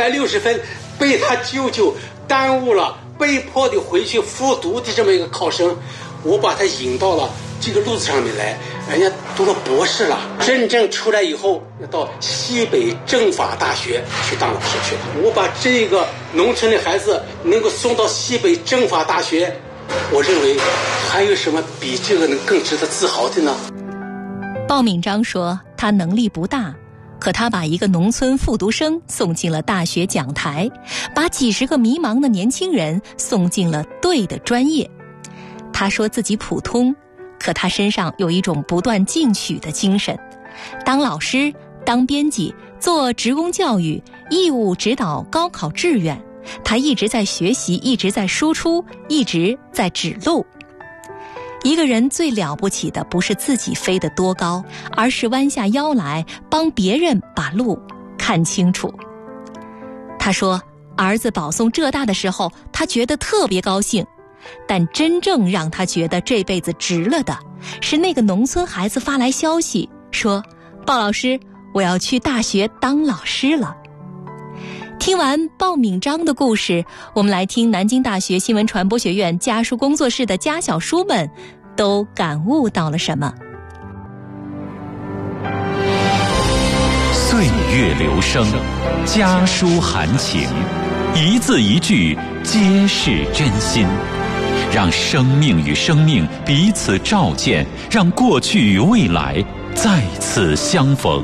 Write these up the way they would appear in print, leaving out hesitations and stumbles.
160分，被他舅舅耽误了，被迫的回去复读的这么一个考生，我把他引到了这个路子上面来，人家读了博士了，真正出来以后要到西北政法大学去当老师去了。我把这个农村的孩子能够送到西北政法大学，我认为还有什么比这个能更值得自豪的呢？ 鲍敏章说，他能力不大，可他把一个农村复读生送进了大学讲台，把几十个迷茫的年轻人送进了对的专业。他说自己普通，可他身上有一种不断进取的精神。当老师，当编辑，做职工教育，义务指导高考志愿，他一直在学习，一直在输出，一直在指路。一个人最了不起的不是自己飞得多高，而是弯下腰来帮别人把路看清楚。他说，儿子保送浙大的时候，他觉得特别高兴，但真正让他觉得这辈子值了的，是那个农村孩子发来消息说，鲍老师，我要去大学当老师了。听完鲍敏章的故事，我们来听南京大学新闻传播学院家书工作室的家小书们都感悟到了什么。 岁月流声，家书含情，一字一句皆是真心，让生命与生命彼此照见，让过去与未来再次相逢。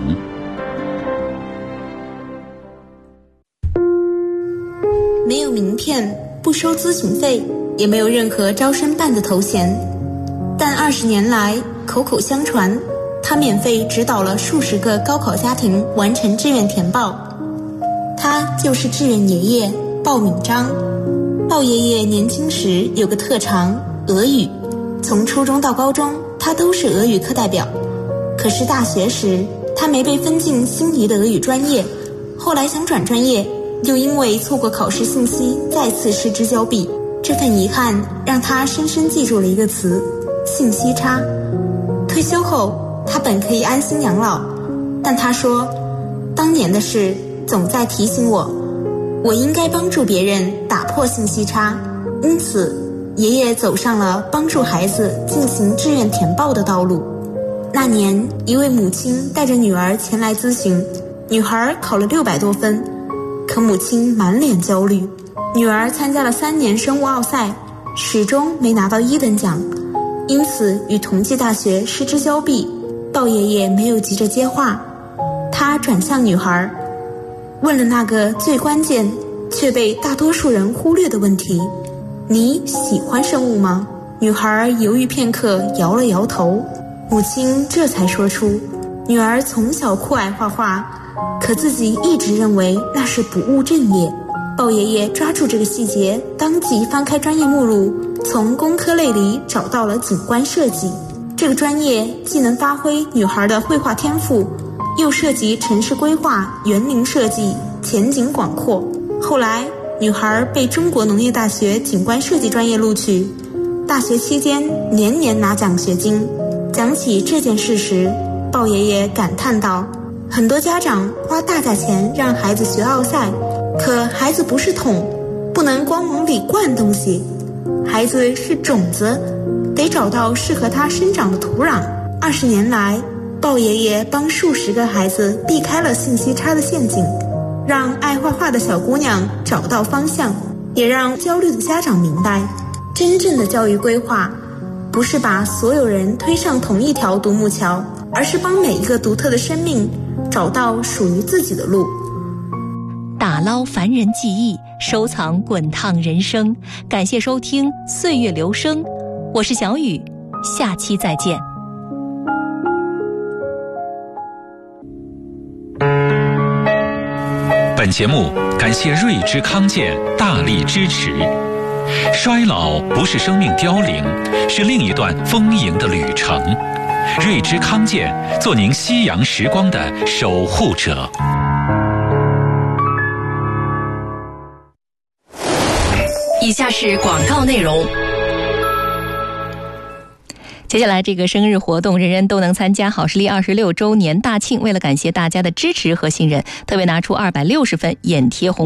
没有名片，不收咨询费，也没有任何招生办的头衔，但20年来口口相传，他免费指导了数十个高考家庭完成志愿填报。他就是志愿爷爷鲍敏章。鲍爷爷年轻时有个特长，俄语，从初中到高中他都是俄语课代表。可是大学时他没被分进心仪的俄语专业，后来想转专业，又因为错过考试信息再次失之交臂。这份遗憾让他深深记住了一个词，信息差。退休后他本可以安心养老，但他说，当年的事总在提醒我应该帮助别人打破信息差。因此爷爷走上了帮助孩子进行志愿填报的道路。那年一位母亲带着女儿前来咨询，女孩考了600多分，可母亲满脸焦虑。女儿参加了3年生物奥赛，始终没拿到1等奖，因此与同济大学失之交臂。鲍爷爷没有急着接话，他转向女孩，问了那个最关键却被大多数人忽略的问题，你喜欢生物吗？女孩犹豫片刻，摇了摇头。母亲这才说出，女儿从小酷爱画画，可自己一直认为那是不务正业。鲍爷爷抓住这个细节，当即翻开专业目录，从工科类里找到了景观设计。这个专业既能发挥女孩的绘画天赋，又涉及城市规划、园林设计，前景广阔。后来女孩被中国农业大学景观设计专业录取，大学期间年年拿奖学金。讲起这件事时，鲍爷爷感叹道，很多家长花大价钱让孩子学奥赛，可孩子不是桶，不能光往里灌东西，孩子是种子，得找到适合他生长的土壤。20年来，鲍爷爷帮数十个孩子避开了信息差的陷阱，让爱画画的小姑娘找到方向，也让焦虑的家长明白，真正的教育规划不是把所有人推上同一条独木桥，而是帮每一个独特的生命找到属于自己的路。 打捞凡人记忆，收藏滚烫人生。感谢收听岁月流声，我是小雨，下期再见。 本节目感谢瑞芝康健大力支持。衰老不是生命凋零，是另一段丰盈的旅程。瑞芝康健，做您夕阳时光的守护者。 以下是广告内容。接下来这个生日活动人人都能参加，好视力26周年大庆，为了感谢大家的支持和信任，特别拿出260份眼贴红